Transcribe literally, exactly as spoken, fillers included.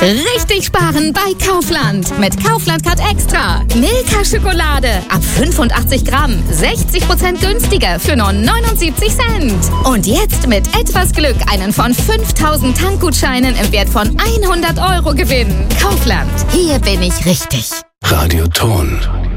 Richtig sparen bei Kaufland. Mit Kaufland Card Extra. Milka Schokolade ab fünfundachtzig Gramm. sechzig Prozent günstiger für nur neunundsiebzig Cent. Und jetzt mit etwas Glück einen von fünftausend Tankgutscheinen im Wert von hundert Euro gewinnen. Kaufland. Hier bin ich richtig. Radio Ton.